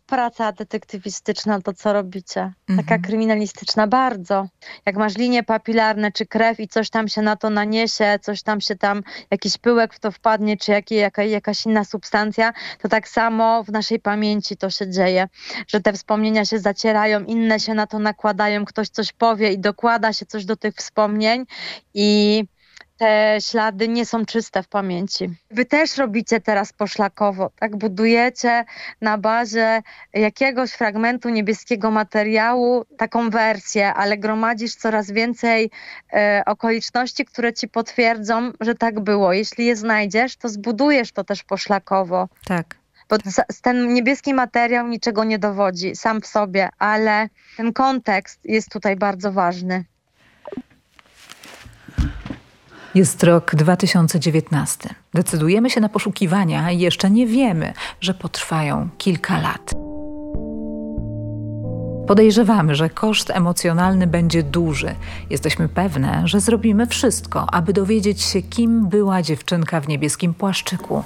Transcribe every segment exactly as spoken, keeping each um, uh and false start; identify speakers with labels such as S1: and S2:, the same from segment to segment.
S1: praca detektywistyczna, to co robicie. Taka
S2: Mhm.
S1: kryminalistyczna bardzo. Jak masz linie papilarne czy krew i coś tam się na to naniesie, coś tam się tam, jakiś pyłek w to wpadnie, czy jakie, jaka, jakaś inna substancja, to tak samo w naszej pamięci to się dzieje, że te wspomnienia się zacierają, inne się na to nakładają, ktoś coś powie i dokłada się coś do tych wspomnień i te ślady nie są czyste w pamięci. Wy też robicie teraz poszlakowo, tak? Budujecie na bazie jakiegoś fragmentu niebieskiego materiału taką wersję, ale gromadzisz coraz więcej e, okoliczności, które ci potwierdzą, że tak było. Jeśli je znajdziesz, to zbudujesz to też poszlakowo.
S2: Tak.
S1: Bo c- ten niebieski materiał niczego nie dowodzi sam w sobie, ale ten kontekst jest tutaj bardzo ważny.
S2: Jest rok dwa tysiące dziewiętnasty. Decydujemy się na poszukiwania i jeszcze nie wiemy, że potrwają kilka lat. Podejrzewamy, że koszt emocjonalny będzie duży. Jesteśmy pewne, że zrobimy wszystko, aby dowiedzieć się, kim była dziewczynka w niebieskim płaszczyku.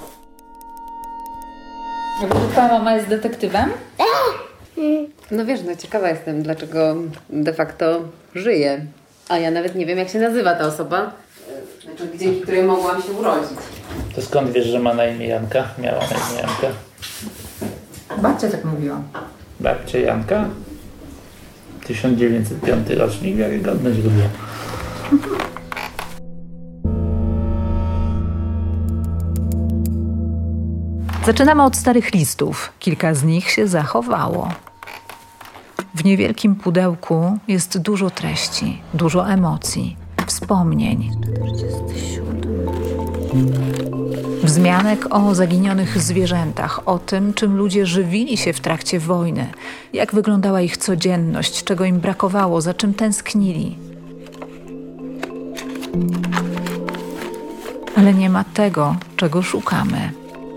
S2: Twoja mama jest detektywem?
S3: No wiesz, no ciekawa jestem, dlaczego de facto żyje. A ja nawet nie wiem, jak się nazywa ta osoba, znaczy, dzięki której mogłam się urodzić.
S4: To skąd wiesz, że ma na imię Janka? Miała na imię Janka?
S2: Babcia tak mówiła.
S4: Babcia Janka? tysiąc dziewięćset piąty rocznik, wiarygodność lubię.
S2: Zaczynamy od starych listów. Kilka z nich się zachowało. W niewielkim pudełku jest dużo treści, dużo emocji, wspomnień. Wzmianek o zaginionych zwierzętach, o tym, czym ludzie żywili się w trakcie wojny, jak wyglądała ich codzienność, czego im brakowało, za czym tęsknili. Ale nie ma tego, czego szukamy.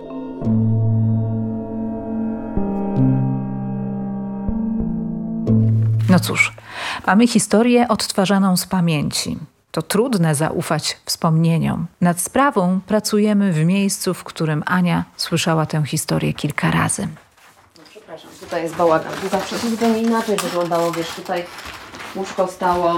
S2: No cóż, mamy historię odtwarzaną z pamięci. To trudne zaufać wspomnieniom. Nad sprawą pracujemy w miejscu, w którym Ania słyszała tę historię kilka razy.
S3: No, przepraszam, tutaj jest bałagan. Tu zawsze to zupełnie inaczej wyglądało, wiesz, tutaj łóżko stało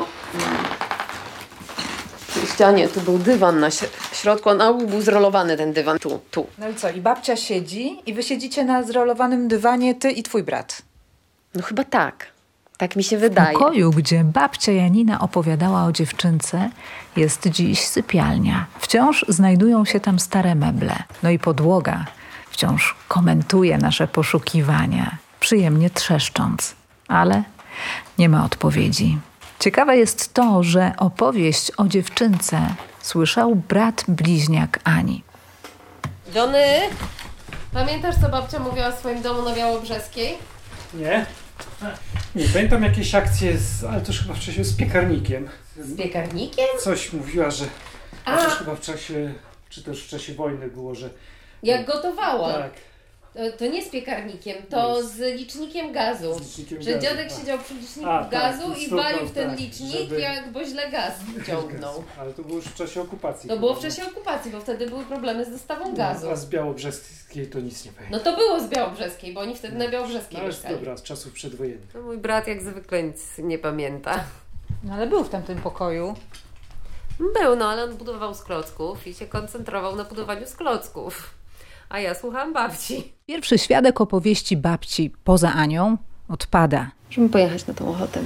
S3: przy ścianie, tu był dywan na środku, a na obu był zrolowany ten dywan, tu, tu.
S2: No i co, i babcia siedzi i wy siedzicie na zrolowanym dywanie, ty i twój brat?
S3: No chyba tak. Tak mi się
S2: W
S3: wydaje.
S2: pokoju, gdzie babcia Janina opowiadała o dziewczynce, jest dziś sypialnia. Wciąż znajdują się tam stare meble. No i podłoga wciąż komentuje nasze poszukiwania, przyjemnie trzeszcząc. Ale nie ma odpowiedzi. Ciekawe jest to, że opowieść o dziewczynce słyszał brat bliźniak Ani.
S3: Johnny, pamiętasz, co babcia mówiła o swoim domu na Białobrzeskiej?
S5: Nie. Nie, pamiętam jakieś akcje, z, ale to już chyba w czasie z piekarnikiem.
S3: Z piekarnikiem?
S5: Coś mówiła, że
S3: A.
S5: chociaż chyba w czasie, czy też w czasie wojny było, że...
S3: Jak gotowała.
S5: Tak.
S3: To, to nie z piekarnikiem, to
S5: Nie.
S3: z licznikiem gazu.
S5: Z licznikiem
S3: Że
S5: gazu,
S3: dziadek
S5: tak.
S3: siedział przy liczniku
S5: A, tak,
S3: gazu
S5: i
S3: i
S5: stukał,
S3: walił w ten
S5: tak,
S3: licznik,
S5: żeby-
S3: jak bo źle gaz ciągnął.
S5: Ale to było już w czasie okupacji.
S3: To było w
S5: chyba,
S3: czasie okupacji, bo wtedy były problemy z dostawą
S5: no.
S3: gazu.
S5: A z Białobrzeskiej to nic nie pamiętam.
S3: No to było z Białobrzeskiej, bo oni wtedy na Białobrzeskiej
S5: No, ale
S3: mieszkali.
S5: dobra, z czasów przedwojennych.
S3: No, mój brat jak zwykle nic nie pamięta.
S2: No ale był w tamtym pokoju.
S3: Był, no ale on budował z klocków i się koncentrował na budowaniu z klocków. A ja słuchałam babci.
S2: Pierwszy świadek opowieści babci poza Anią odpada.
S3: Możemy pojechać na tą ochotę.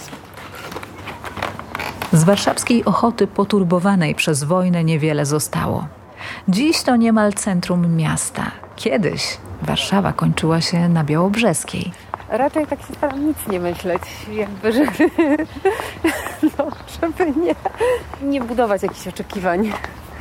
S2: Z warszawskiej Ochoty poturbowanej przez wojnę niewiele zostało. Dziś to niemal centrum miasta. Kiedyś Warszawa kończyła się na Białobrzeskiej.
S3: Raczej tak się staram nic nie myśleć, jakby, żeby, no, żeby nie, nie budować jakichś oczekiwań.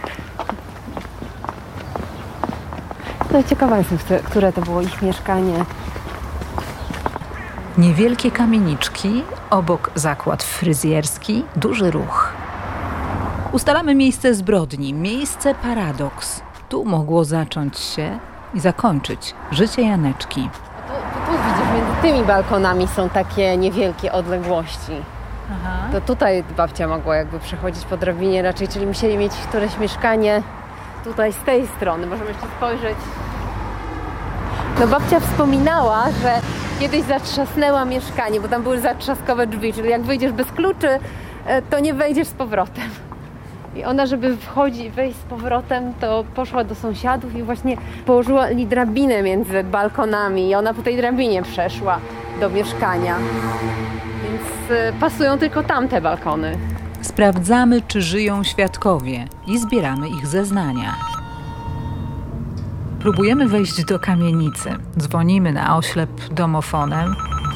S3: No i ciekawa jestem, które to było ich mieszkanie.
S2: Niewielkie kamieniczki, obok zakład fryzjerski, duży ruch. Ustalamy miejsce zbrodni, miejsce paradoks. Tu mogło zacząć się i zakończyć życie Janeczki.
S3: Tu, tu widzisz, między tymi balkonami są takie niewielkie odległości.
S2: Aha.
S3: To tutaj babcia mogła jakby przechodzić po drabinie raczej, czyli musieli mieć któreś mieszkanie tutaj z tej strony. Możemy jeszcze spojrzeć. No babcia wspominała, że kiedyś zatrzasnęła mieszkanie, bo tam były zatrzaskowe drzwi, czyli jak wyjdziesz bez kluczy, to nie wejdziesz z powrotem. I ona, żeby wchodzić, wejść z powrotem, to poszła do sąsiadów i właśnie położyła drabinę między balkonami i ona po tej drabinie przeszła do mieszkania. Więc pasują tylko tamte balkony.
S2: Sprawdzamy, czy żyją świadkowie i zbieramy ich zeznania. Próbujemy wejść do kamienicy. Dzwonimy na oślep domofonem.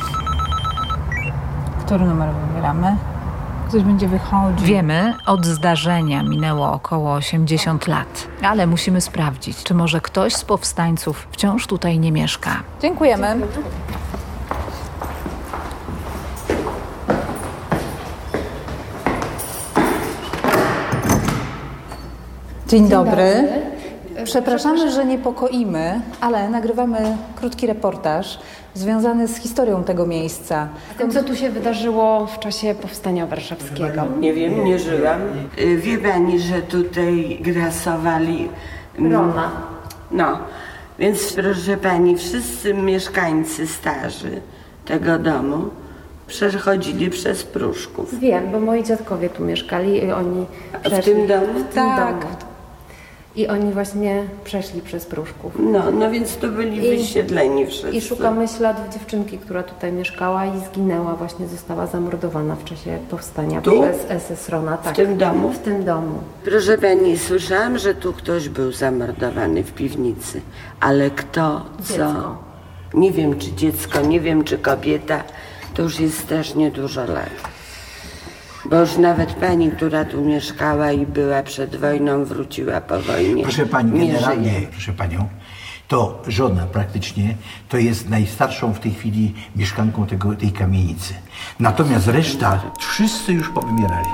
S2: Który numer wybieramy? Ktoś będzie wychodził. Wiemy, od zdarzenia minęło około osiemdziesiąt lat. Ale musimy sprawdzić, czy może ktoś z powstańców wciąż tutaj nie mieszka. Dziękujemy. Dzień dobry. Przepraszamy, że niepokoimy, ale nagrywamy krótki reportaż związany z historią tego miejsca.
S3: Tym, co tu się wydarzyło w czasie Powstania Warszawskiego.
S6: Nie wiem, nie żyłam. Wie pani, że tutaj grasowali...
S3: Rona.
S6: No, więc proszę pani, wszyscy mieszkańcy starzy tego domu przechodzili przez Pruszków.
S3: Wiem, bo moi dziadkowie tu mieszkali i oni
S6: W tym domu?
S3: W tym tak. domu. I oni właśnie przeszli przez Pruszków.
S6: No, no więc to byli
S3: I,
S6: wysiedleni wszyscy.
S3: I szukamy śladów dziewczynki, która tutaj mieszkała i zginęła, właśnie została zamordowana w czasie powstania
S6: tu?
S3: przez S S Rona. Tak,
S6: w tym domu?
S3: W tym domu.
S6: Proszę pani, słyszałam, że tu ktoś był zamordowany w piwnicy, ale kto, co?
S3: Dziecko.
S6: Nie wiem, czy dziecko, nie wiem, czy kobieta. To już jest też niedużo lat. Bo już nawet pani, która tu mieszkała i była przed wojną, wróciła po wojnie.
S7: Proszę pani,
S6: nie
S7: generalnie,
S6: żyje.
S7: proszę panią, to żona praktycznie to jest najstarszą w tej chwili mieszkanką tego, tej kamienicy. Natomiast reszta, wszyscy już powymierali.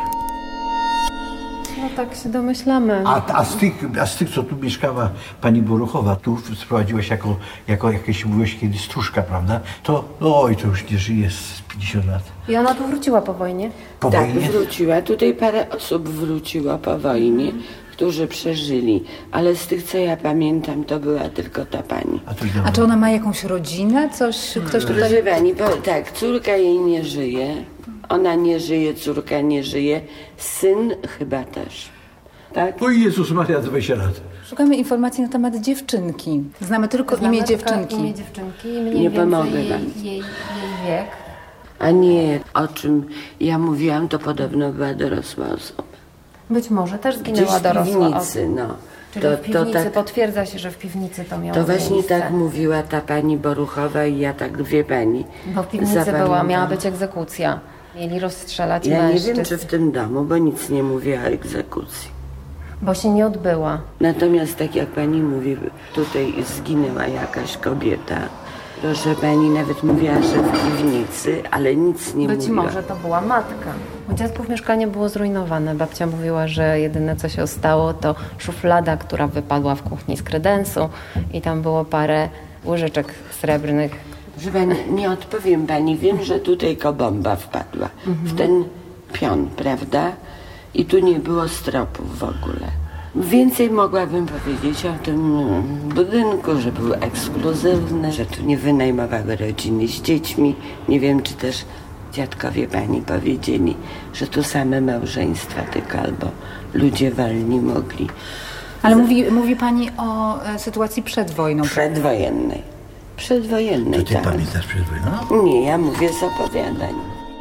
S3: No tak się domyślamy.
S7: A, a, z tych, a z tych, co tu mieszkała pani Boruchowa, tu sprowadziła się jako, jako jakieś, mówiłeś kiedyś, stróżka, prawda? To, oj, to już nie żyje z pięćdziesiąt lat.
S3: I ona tu wróciła po wojnie?
S7: Po
S6: tak,
S7: wojnie?
S6: wróciła. Tutaj parę osób wróciło po wojnie, którzy przeżyli. Ale z tych, co ja pamiętam, to była tylko ta pani.
S7: A, to
S2: A czy ona ma jakąś rodzinę? Coś, ktoś tutaj...
S6: Proszę pani, bo, tak, córka jej nie żyje. Ona nie żyje, córka nie żyje. Syn chyba też. Tak?
S7: O Jezus Maria, dwadzieścia lat.
S2: Szukamy informacji na temat dziewczynki. Znamy tylko
S3: Znamy
S2: imię
S3: tylko
S2: dziewczynki.
S3: imię dziewczynki i mniej
S6: Nie
S3: więcej
S6: pomogę
S3: jej,
S6: wam.
S3: jej, jej wiek.
S6: A nie, o czym ja mówiłam, to podobno była dorosła osoba.
S3: Być może też
S6: Gdzieś
S3: zginęła
S6: w
S3: dorosła
S6: piwnicy,
S3: osoba.
S6: no.
S3: Czyli
S6: To,
S3: w piwnicy,
S6: to, tak,
S3: potwierdza się, że w piwnicy to miało
S6: to właśnie
S3: miejsce.
S6: tak mówiła ta pani Boruchowa i ja tak, wie pani.
S3: Bo w piwnicy
S6: zapamiętam.
S3: była, miała być egzekucja. Mieli rozstrzelać
S6: Ja nie
S3: mężczyzn.
S6: wiem, czy w tym domu, bo nic nie mówiła o egzekucji.
S3: Bo się nie odbyła.
S6: Natomiast tak jak pani mówi, tutaj zginęła jakaś kobieta. Proszę pani, nawet mówiła, że w piwnicy, ale nic nie
S3: Być
S6: mówiła.
S3: może to była matka. U dziadków mieszkanie było zrujnowane. Babcia mówiła, że jedyne co się stało to szuflada, która wypadła w kuchni z kredensu i tam było parę łyżeczek srebrnych.
S6: Proszę pani, nie odpowiem pani. Wiem, że tutaj kobomba wpadła w ten pion, prawda? I tu nie było stropów w ogóle. Więcej mogłabym powiedzieć o tym budynku, że był ekskluzywny, że tu nie wynajmowały rodziny z dziećmi. Nie wiem, czy też dziadkowie pani powiedzieli, że tu same małżeństwa tylko albo ludzie wolni mogli.
S2: Ale mówi, mówi pani o e, sytuacji przed wojną.
S6: Przedwojennej. Przedwojennej,
S7: To ty
S6: tak.
S7: pamiętasz przed wojną?
S6: Nie, ja mówię z opowiadań.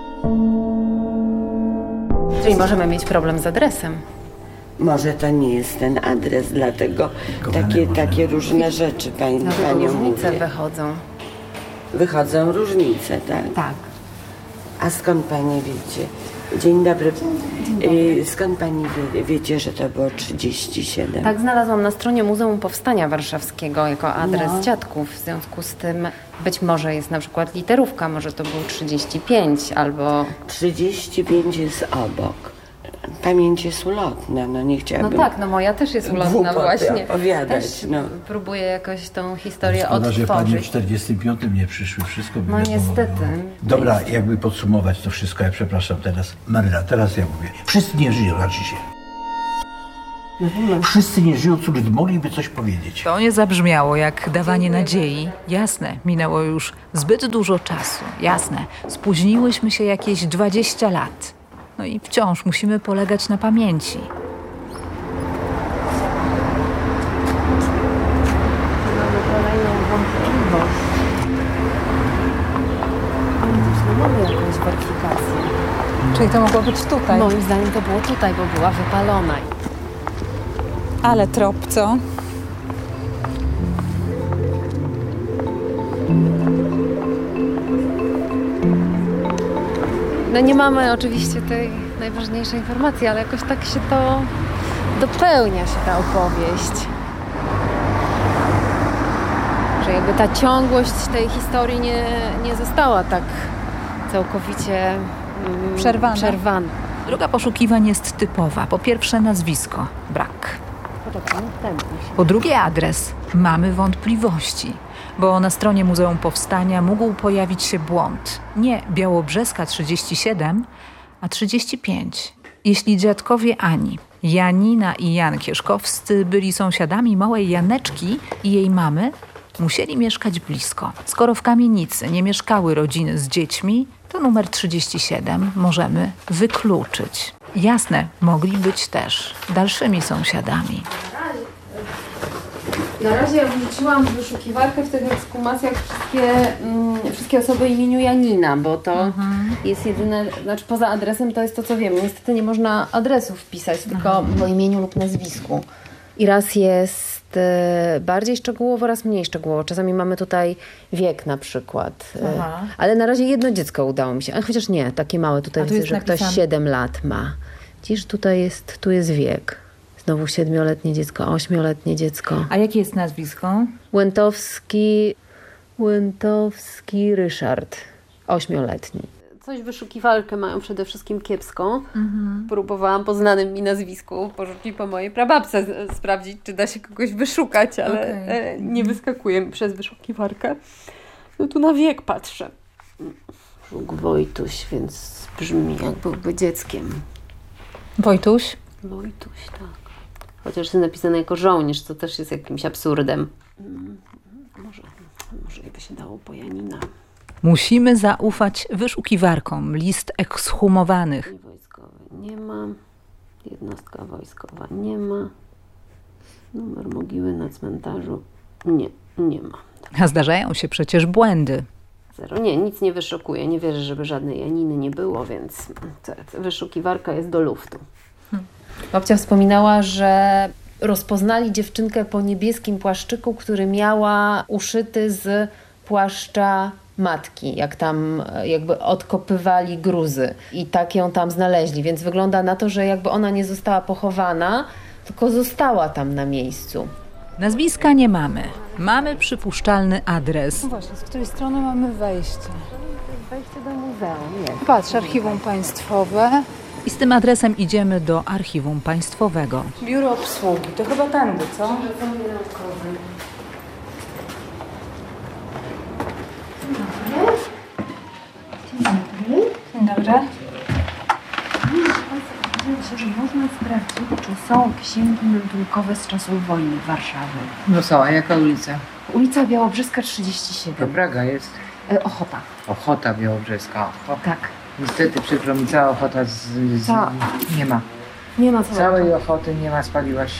S3: Czyli możemy mieć problem z adresem.
S6: Może to nie jest ten adres, dlatego takie, takie różne rzeczy pani,
S3: Dlatego
S6: panią
S3: różnice
S6: mówię.
S3: wychodzą.
S6: Wychodzą różnice, tak?
S3: Tak.
S6: A skąd pani wiecie? Dzień dobry. Y, Skąd pani wie, wiecie, że to było trzydzieści siedem?
S3: Tak, znalazłam na stronie Muzeum Powstania Warszawskiego jako adres
S6: No.
S3: dziadków. W związku z tym być może jest na przykład literówka, może to był trzydzieści pięć albo...
S6: trzydzieści pięć jest obok. Pamięć jest ulotna, no nie
S3: No
S6: chciałabym...
S3: tak, no moja też jest ulotna
S6: głupoty
S3: właśnie.
S6: opowiadać,
S3: Też
S6: no.
S3: próbuję jakoś tą historię
S7: Szkoda, że pani w
S3: odtworzyć.
S7: czterdziestym piątym nie przyszły, wszystko by
S3: No
S7: wiadomo
S3: niestety.
S7: było. Dobra, jakby podsumować to wszystko, ja przepraszam teraz. Maryla, teraz ja mówię. Wszyscy nie żyją, znaczy się. Wszyscy nieżyjący ludzie mogliby coś powiedzieć.
S2: To nie zabrzmiało jak dawanie nadziei. Jasne, minęło już zbyt dużo czasu. Jasne, spóźniłyśmy się jakieś dwadzieścia lat. No i wciąż musimy polegać na pamięci.
S3: Mamy kolejną wątpliwość. Mamy jakąś weryfikację.
S2: Czyli to mogło być tutaj.
S3: Moim zdaniem to było tutaj, bo była wypalona.
S2: Ale trop, co?
S3: No nie mamy oczywiście tej najważniejszej informacji, ale jakoś tak się to dopełnia się ta opowieść. Że jakby ta ciągłość tej historii nie, nie została tak całkowicie mm,
S2: Przerwana.
S3: przerwana.
S2: Droga poszukiwań jest typowa. Po pierwsze nazwisko. Brak.
S3: Poczekaj, następny.
S2: Po drugie adres. Mamy wątpliwości. Bo na stronie Muzeum Powstania mógł pojawić się błąd. Nie Białobrzeska trzydzieści siedem, a trzydzieści pięć. Jeśli dziadkowie Ani, Janina i Jan Kieszkowscy byli sąsiadami małej Janeczki i jej mamy, musieli mieszkać blisko. Skoro w kamienicy nie mieszkały rodziny z dziećmi, to numer trzydzieści siedem możemy wykluczyć. Jasne, mogli być też dalszymi sąsiadami.
S3: Na razie ja wrzuciłam w wyszukiwarkę w tych ekshumacjach wszystkie, mm, wszystkie osoby o imieniu Janina, bo to mhm. jest jedyne, znaczy poza adresem to jest to, co wiemy. Niestety nie można adresu wpisać, tylko mhm. po imieniu lub nazwisku. I raz jest e, bardziej szczegółowo, raz mniej szczegółowo. Czasami mamy tutaj wiek na przykład. E, ale na razie jedno dziecko udało mi się. A chociaż nie, takie małe. Tutaj widzę, że napisane. Ktoś siedem lat ma. Dziś tutaj jest, tu jest wiek. Znowu siedmioletnie dziecko, ośmioletnie dziecko.
S2: A jakie jest nazwisko?
S3: Łętowski, Łętowski Ryszard, ośmioletni. Coś wyszukiwarkę mają przede wszystkim kiepską. Mhm. Próbowałam po znanym mi nazwisku, porzucić po mojej prababce, z- sprawdzić, czy da się kogoś wyszukać, ale okay. e, nie wyskakuje mi przez wyszukiwarkę. No tu na wiek patrzę. Żuk Wojtuś, więc brzmi jak byłby dzieckiem.
S2: Wojtuś?
S3: Wojtuś, tak. Chociaż jest napisane jako żołnierz, co też jest jakimś absurdem. Hmm, może, może by się dało po Janina.
S2: Musimy zaufać wyszukiwarkom list ekshumowanych.
S3: Wojskowy nie ma. Jednostka wojskowa nie ma. Numer mogiły na cmentarzu nie, nie ma.
S2: A zdarzają się przecież błędy.
S3: Zero. Nie, nic nie wyszukuje. Nie wierzę, żeby żadnej Janiny nie było, więc wyszukiwarka jest do luftu. Hmm. Babcia wspominała, że rozpoznali dziewczynkę po niebieskim płaszczyku, który miała uszyty z płaszcza matki, jak tam jakby odkopywali gruzy i tak ją tam znaleźli, więc wygląda na to, że jakby ona nie została pochowana, tylko została tam na miejscu.
S2: Nazwiska nie mamy. Mamy przypuszczalny adres.
S8: No właśnie, z której strony mamy wejście?
S3: Wejście do muzeum, jest.
S8: Patrz, archiwum państwowe.
S2: I z tym adresem idziemy do archiwum państwowego.
S8: Biuro obsługi, to chyba tędy, co? Dzień dobry.
S9: Myślę, że można sprawdzić, czy są księgi meldunkowe z czasów wojny Warszawy.
S10: No są, a jaka ulica?
S9: Ulica Białobrzeska trzydzieści siedem.
S10: To Praga jest?
S9: E, Ochota.
S10: Ochota Białobrzeska. Ochota.
S9: Tak.
S10: Niestety przykro mi, cała Ochota z, z,
S9: Ta.
S10: nie ma.
S9: Nie ma całego.
S10: Całej Ochoty nie ma, spaliłaś.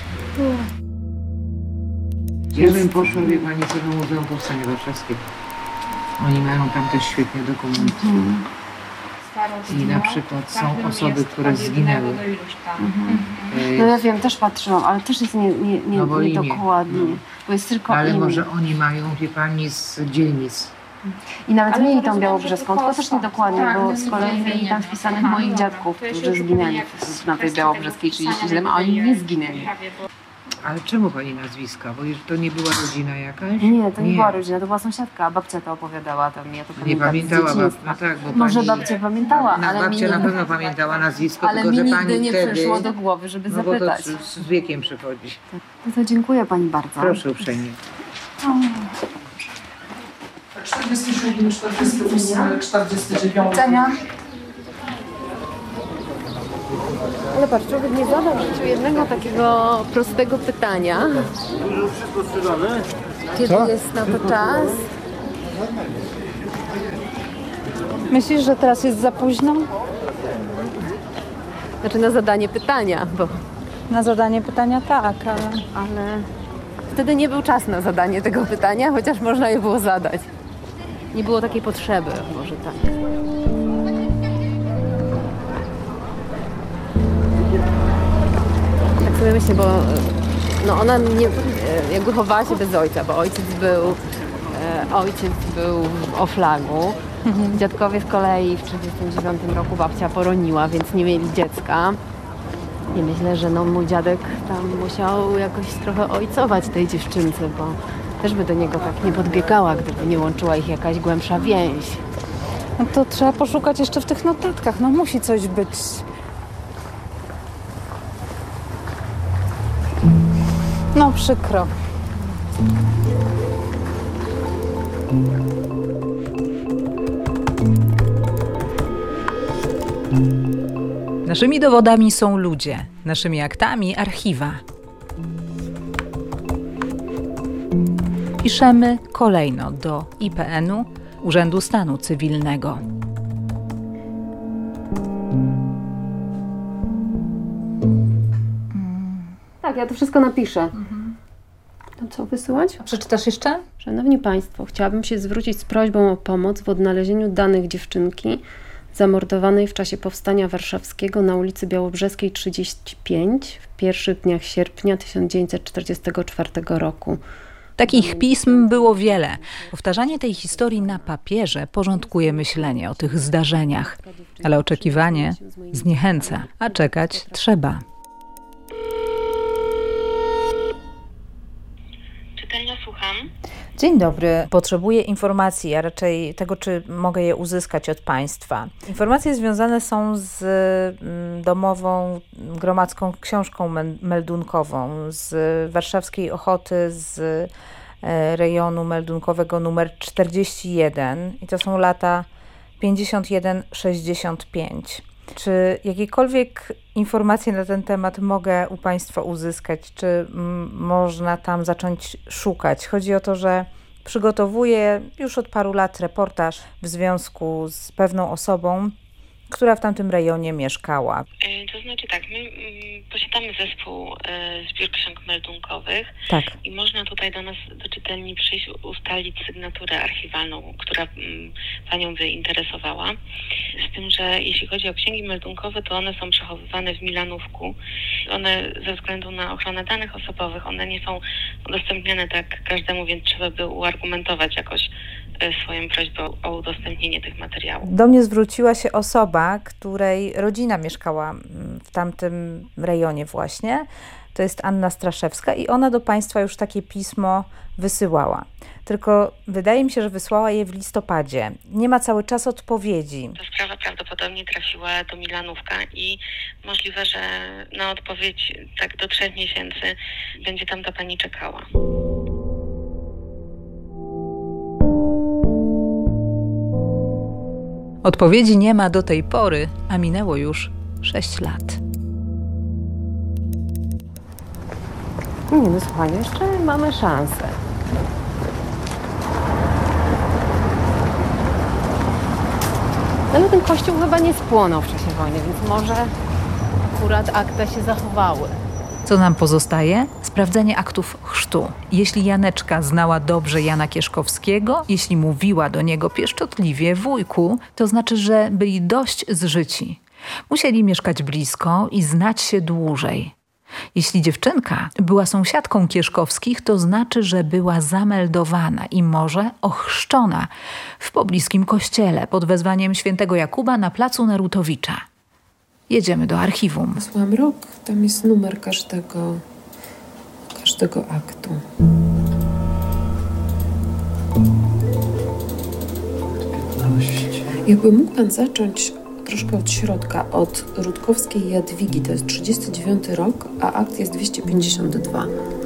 S10: Ja bym poszła, wie pani, co do Muzeum Powstania Warszawskiego. Oni mają tam też świetnie dokumenty. Mhm. I na przykład są osoby, które zginęły.
S9: Mhm. No ja wiem, też patrzyłam, ale też jest nie, nie, nie,
S10: no bo
S9: niedokładnie.
S10: No.
S9: Bo jest tylko
S10: ale
S9: imię.
S10: może oni mają, wie pani, z dzielnic.
S9: I nawet ale mieli tą Białobrzeską, tylko też niedokładnie, tak, bo z kolei mieli tam wpisanych moich dziadków, którzy zginęli na tej Białobrzeskiej trzydzieści siedem, a oni nie zginęli.
S10: Ale czemu pani nazwiska? Bo to nie była rodzina jakaś?
S9: Nie, to nie, nie była rodzina, to była sąsiadka. Babcia to opowiadała tam, ja to
S10: nie pamiętała, bab... no tak, bo
S9: może
S10: pani...
S9: babcia pamiętała,
S10: no,
S9: ale
S10: babcia
S9: mi
S10: na pewno pamiętała nazwisko,
S9: ale
S10: tylko
S9: mi
S10: że
S9: nigdy
S10: pani
S9: nie
S10: wtedy...
S9: przyszło do głowy, żeby
S10: no
S9: zapytać.
S10: Bo to z wiekiem przychodzi.
S9: Tak. No to dziękuję pani bardzo.
S10: Proszę uprzejmie.
S5: czterdziesty siódmy, czterdziesty ósmy, czterdziesty dziewiąty.
S8: Cenia.
S3: Ale patrz, człowiek nie zadał w życiu jednego takiego prostego pytania. Kiedy
S8: Co?
S3: jest na to czas?
S8: Myślisz, że teraz jest za późno?
S3: Znaczy na zadanie pytania, bo...
S8: Na zadanie pytania tak, ale...
S3: Ale wtedy nie był czas na zadanie tego pytania, chociaż można je było zadać. Nie było takiej potrzeby, może tak. Tak sobie myślę, bo no ona nie, jakby chowała się bez ojca, bo ojciec był, e, ojciec był w Oflagu. Mhm. Dziadkowie z kolei w trzydziestym dziewiątym roku babcia poroniła, więc nie mieli dziecka. I myślę, że no mój dziadek tam musiał jakoś trochę ojcować tej dziewczynce, bo też by do niego tak nie podbiegała, gdyby nie łączyła ich jakaś głębsza więź.
S8: No to trzeba poszukać jeszcze w tych notatkach. No musi coś być. No przykro.
S2: Naszymi dowodami są ludzie, naszymi aktami archiwa. Piszemy kolejno do I P N-u, Urzędu Stanu Cywilnego.
S3: Tak, ja to wszystko napiszę. Mhm. To co, wysyłać?
S2: Przeczytasz jeszcze?
S3: Szanowni Państwo, chciałabym się zwrócić z prośbą o pomoc w odnalezieniu danych dziewczynki zamordowanej w czasie Powstania Warszawskiego na ulicy Białobrzeskiej trzydzieści pięć w pierwszych dniach sierpnia tysiąc dziewięćset czterdziestego czwartego roku.
S2: Takich pism było wiele. Powtarzanie tej historii na papierze porządkuje myślenie o tych zdarzeniach, ale oczekiwanie zniechęca, a czekać trzeba.
S11: Czytelnia, słucham.
S12: Dzień dobry. Potrzebuję informacji, a raczej tego, czy mogę je uzyskać od Państwa. Informacje związane są z domową gromadzką książką meldunkową, z warszawskiej Ochoty, z rejonu meldunkowego numer czterdzieści jeden i to są lata pięćdziesiąt jeden sześćdziesiąt pięć. Czy jakiekolwiek informacje na ten temat mogę u Państwa uzyskać? Czy m- można tam zacząć szukać? Chodzi o to, że przygotowuję już od paru lat reportaż w związku z pewną osobą, która w tamtym rejonie mieszkała.
S11: To znaczy tak, my mm, posiadamy zespół y, zbiór ksiąg meldunkowych
S12: tak.
S11: I można tutaj do nas, do czytelni przyjść, ustalić sygnaturę archiwalną, która mm, Panią by interesowała. Z tym, że jeśli chodzi o księgi meldunkowe, to one są przechowywane w Milanówku. One ze względu na ochronę danych osobowych, one nie są udostępniane tak każdemu, więc trzeba by uargumentować jakoś swoją prośbę o udostępnienie tych materiałów.
S12: Do mnie zwróciła się osoba, której rodzina mieszkała w tamtym rejonie właśnie. To jest Anna Straszewska i ona do Państwa już takie pismo wysyłała. Tylko wydaje mi się, że wysłała je w listopadzie. Nie ma cały czas odpowiedzi.
S11: Ta sprawa prawdopodobnie trafiła do Milanówka i możliwe, że na odpowiedź tak do trzech miesięcy będzie tam ta Pani czekała.
S2: Odpowiedzi nie ma do tej pory, a minęło już sześć lat.
S3: Nie, no słuchaj, jeszcze mamy szansę. Ale ten kościół chyba nie spłonął w czasie wojny, więc może akurat akta się zachowały.
S2: Co nam pozostaje? Sprawdzenie aktów chrztu. Jeśli Janeczka znała dobrze Jana Kieszkowskiego, jeśli mówiła do niego pieszczotliwie wujku, to znaczy, że byli dość zżyci. Musieli mieszkać blisko i znać się dłużej. Jeśli dziewczynka była sąsiadką Kieszkowskich, to znaczy, że była zameldowana i może ochrzczona w pobliskim kościele pod wezwaniem świętego Jakuba na placu Narutowicza. Jedziemy do archiwum.
S13: Wysłałam rok, tam jest numer każdego, każdego aktu. Jakby mógł Pan zacząć troszkę od środka, od Rutkowskiej Jadwigi, to jest trzydziesty dziewiąty rok, a akt jest dwieście pięćdziesiąt dwa.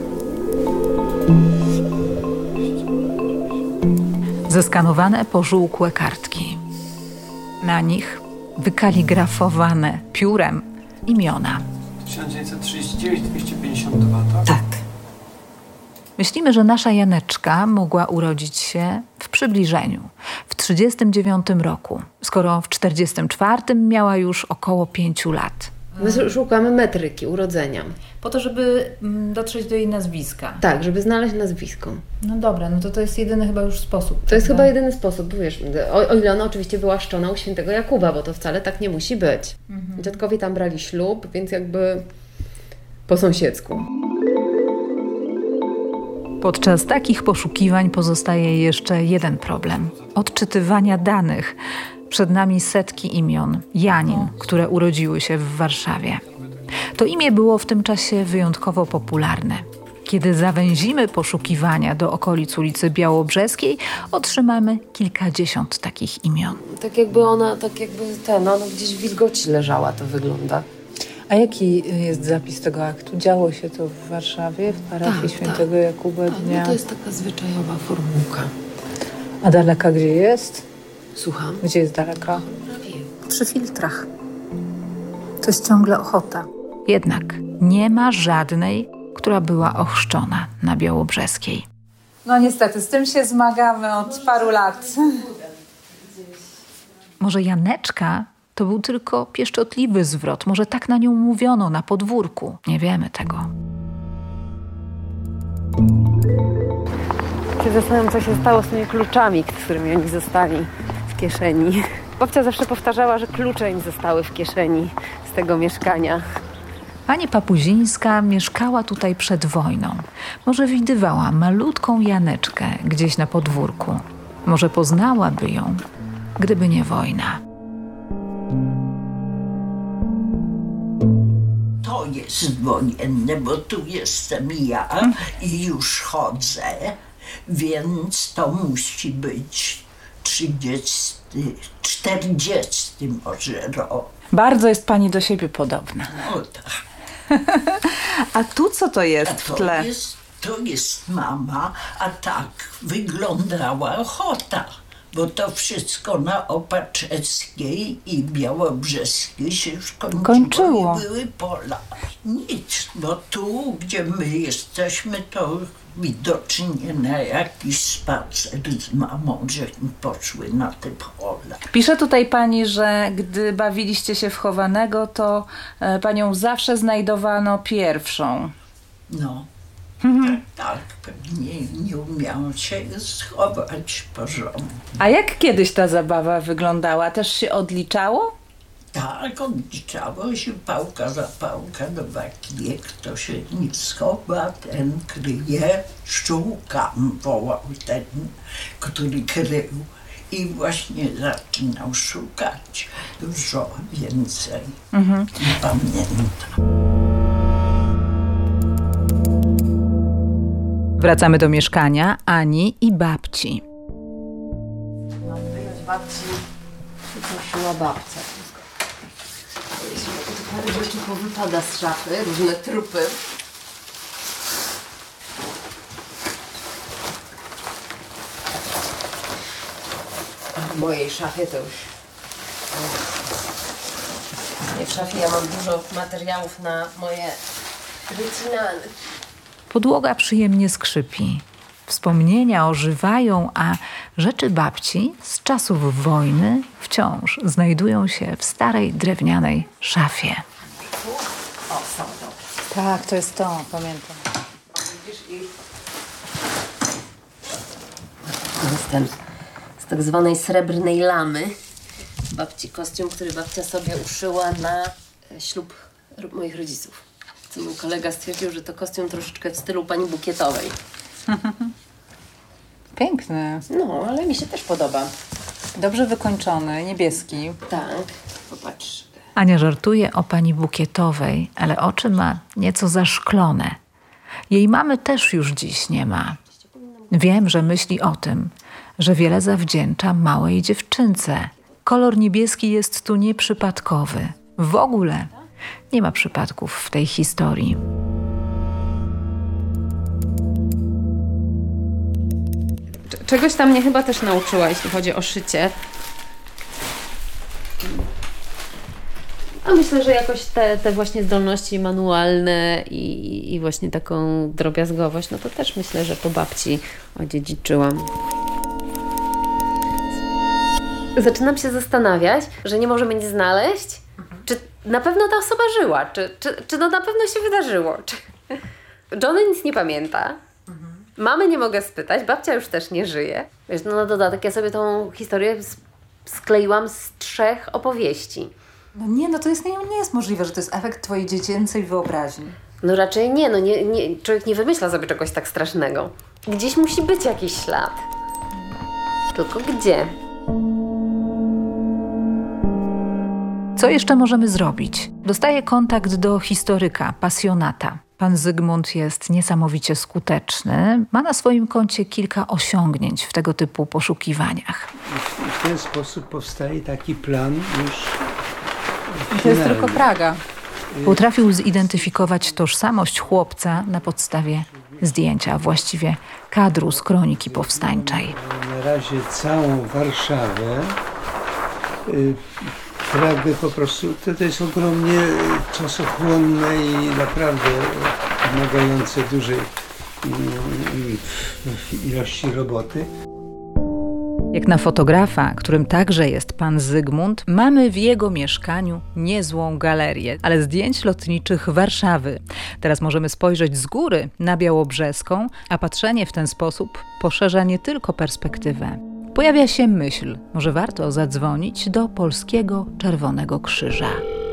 S2: Zeskanowane pożółkłe kartki. Na nich wykaligrafowane piórem imiona.
S5: tysiąc dziewięćset trzydzieści dziewięć dwieście pięćdziesiąt dwa, tak?
S2: Tak. Myślimy, że nasza Janeczka mogła urodzić się w przybliżeniu, w trzydziestym dziewiątym roku, skoro w czterdziestym czwartym miała już około pięciu lat.
S9: My szukamy metryki urodzenia.
S12: Po to, żeby dotrzeć do jej nazwiska.
S9: Tak, żeby znaleźć nazwisko.
S12: No dobra, no to to jest jedyny chyba już sposób.
S9: To jest chyba jedyny sposób, wiesz, o, o ile ona oczywiście była szczona u świętego Jakuba, bo to wcale tak nie musi być. Mhm. Dziadkowie tam brali ślub, więc jakby po sąsiedzku.
S2: Podczas takich poszukiwań pozostaje jeszcze jeden problem. Odczytywania danych. Przed nami setki imion, Janin, które urodziły się w Warszawie. To imię było w tym czasie wyjątkowo popularne. Kiedy zawęzimy poszukiwania do okolic ulicy Białobrzeskiej, otrzymamy kilkadziesiąt takich imion.
S9: Tak jakby ona, tak jakby ten, ona gdzieś w wilgoci leżała, to wygląda.
S2: A jaki jest zapis tego aktu? Działo się to w Warszawie, w parafii tak, świętego tak. Jakuba Dnia?
S9: No to jest taka zwyczajowa formułka.
S2: A daleka gdzie jest?
S9: Słucham?
S2: Gdzie jest daleka? Przy filtrach. To jest ciągle Ochota. Jednak nie ma żadnej, która była ochrzczona na Białobrzeskiej.
S8: No niestety, z tym się zmagamy od paru lat.
S2: Może Janeczka to był tylko pieszczotliwy zwrot. Może tak na nią mówiono na podwórku. Nie wiemy tego.
S3: Się zastanawiam, co się stało z tymi kluczami, z którymi oni zostali w kieszeni. Babcia zawsze powtarzała, że klucze im zostały w kieszeni z tego mieszkania.
S2: Pani Papuzińska mieszkała tutaj przed wojną. Może widywała malutką Janeczkę gdzieś na podwórku. Może poznałaby ją, gdyby nie wojna.
S14: To jest wojenne, bo tu jestem ja i już chodzę, więc to musi być trzydziesty, czterdziesty może rok.
S8: Bardzo jest pani do siebie podobna.
S14: No tak.
S8: A tu co to jest
S14: a to
S8: w tle?
S14: Jest, to jest mama, a tak wyglądała Ochota. Bo to wszystko na Opaczewskiej i Białobrzeskiej się już kończyło,
S8: kończyło.
S14: I były pola. Nic, bo tu, gdzie my jesteśmy, to widocznie na jakiś spacer z mamą, że poszły na te pola.
S8: Pisze tutaj pani, że gdy bawiliście się w chowanego, to e, panią zawsze znajdowano pierwszą.
S14: No. Mhm. Tak, tak, pewnie nie umiałam się schować porządnie.
S8: A jak kiedyś ta zabawa wyglądała? Też się odliczało?
S14: Tak, odliczało się pałka za pałka do baki. Kto się nie schowa, ten kryje. Szukam, wołał ten, który krył. I właśnie zaczynał szukać dużo więcej. Mhm. Nie pamiętam.
S2: Wracamy do mieszkania Ani i babci.
S9: Mam wyjąć babci, prosiła babcia. Parę rzeczy powypada z szafy, różne trupy. W mojej szafie to już... Nie w szafie ja mam dużo materiałów na moje wycinane.
S2: Podłoga przyjemnie skrzypi. Wspomnienia ożywają, a rzeczy babci z czasów wojny wciąż znajdują się w starej drewnianej szafie.
S9: O, są to.
S8: Tak, to jest to, pamiętam.
S9: To jest ten z tak zwanej srebrnej lamy. Babci kostium, który babcia sobie uszyła na ślub moich rodziców. Co mój kolega stwierdził, że to kostium troszeczkę w stylu pani Bukietowej.
S8: Piękny.
S9: No, ale mi się też podoba.
S8: Dobrze wykończony, niebieski.
S9: Tak, popatrz.
S2: Ania żartuje o pani Bukietowej, ale oczy ma nieco zaszklone. Jej mamy też już dziś nie ma. Wiem, że myśli o tym, że wiele zawdzięcza małej dziewczynce. Kolor niebieski jest tu nieprzypadkowy. W ogóle nie ma przypadków w tej historii.
S3: Czegoś tam mnie chyba też nauczyła, jeśli chodzi o szycie.
S9: A myślę, że jakoś te, te właśnie zdolności manualne i, i właśnie taką drobiazgowość, no to też myślę, że po babci odziedziczyłam. Zaczynam się zastanawiać, że nie możemy nic znaleźć, czy na pewno ta osoba żyła, czy, czy, czy to na pewno się wydarzyło. Czy... Johnny nic nie pamięta, mamy nie mogę spytać, babcia już też nie żyje. Wiesz, no na dodatek ja sobie tą historię skleiłam z trzech opowieści.
S2: No nie, no to jest, nie, nie jest możliwe, że to jest efekt twojej dziecięcej wyobraźni.
S9: No raczej nie, no nie, nie, człowiek nie wymyśla sobie czegoś tak strasznego. Gdzieś musi być jakiś ślad. Tylko gdzie?
S2: Co jeszcze możemy zrobić? Dostaję kontakt do historyka, pasjonata. Pan Zygmunt jest niesamowicie skuteczny. Ma na swoim koncie kilka osiągnięć w tego typu poszukiwaniach.
S15: I w ten sposób powstaje taki plan już
S2: finalny. To jest tylko Praga. Potrafił zidentyfikować tożsamość chłopca na podstawie zdjęcia, a właściwie kadru z kroniki powstańczej.
S15: Na razie całą Warszawę, Pragę po prostu, to, to jest ogromnie czasochłonne i naprawdę wymagające dużej ilości roboty.
S2: Jak na fotografa, którym także jest pan Zygmunt, mamy w jego mieszkaniu niezłą galerię, ale zdjęć lotniczych Warszawy. Teraz możemy spojrzeć z góry na Białobrzeską, a patrzenie w ten sposób poszerza nie tylko perspektywę. Pojawia się myśl, może warto zadzwonić do Polskiego Czerwonego Krzyża.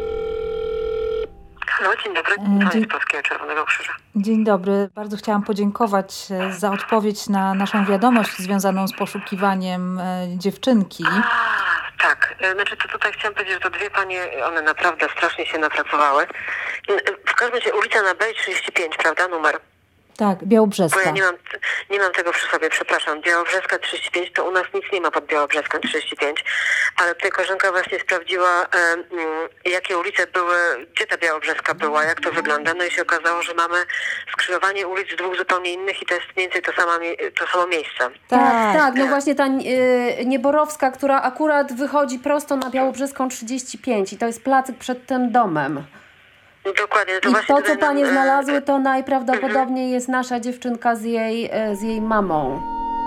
S16: Halo, dzień dobry, to jest Polskiego Czerwonego Krzyża.
S2: Dzień dobry, bardzo chciałam podziękować za odpowiedź na naszą wiadomość związaną z poszukiwaniem dziewczynki.
S16: A, tak, znaczy to tutaj chciałam powiedzieć, że to dwie panie, one naprawdę strasznie się napracowały. W każdym razie ulica na Bej trzydzieści pięć, prawda, numer?
S2: Tak, Białobrzeska.
S16: Bo ja nie mam, nie mam tego przy sobie, przepraszam. Białobrzeska trzydzieści pięć, to u nas nic nie ma pod Białobrzeską trzydzieści pięć, ale tutaj koleżanka właśnie sprawdziła, e, jakie ulice były, gdzie ta Białobrzeska była, jak to wygląda, no i się okazało, że mamy skrzyżowanie ulic dwóch zupełnie innych i to jest mniej więcej to, sama, to samo miejsce.
S3: Tak, tak, no właśnie ta y, Nieborowska, która akurat wychodzi prosto na Białobrzeską trzydzieści pięć i to jest placyk przed tym domem.
S16: No dokładnie. To
S3: I
S16: właśnie
S3: to, co panie
S16: nam,
S3: znalazły, to najprawdopodobniej jest nasza dziewczynka z jej, z jej mamą.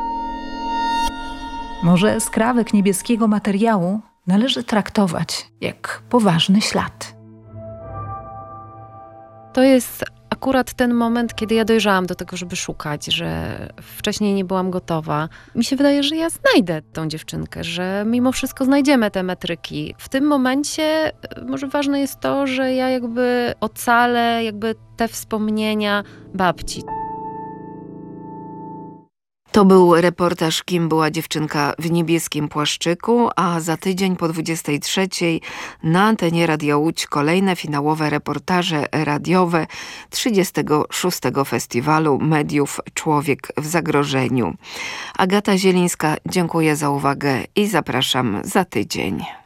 S2: Może skrawek niebieskiego materiału należy traktować jak poważny ślad.
S3: To jest akurat ten moment, kiedy ja dojrzałam do tego, żeby szukać, że wcześniej nie byłam gotowa. Mi się wydaje, że ja znajdę tą dziewczynkę, że mimo wszystko znajdziemy te metryki. W tym momencie może ważne jest to, że ja jakby ocalę jakby te wspomnienia babci.
S17: To był reportaż Kim była dziewczynka w niebieskim płaszczyku, a za tydzień po dwudziestej trzeciej na antenie Radia Łódź kolejne finałowe reportaże radiowe trzydziestego szóstego Festiwalu Mediów Człowiek w zagrożeniu. Agata Zielińska, dziękuję za uwagę i zapraszam za tydzień.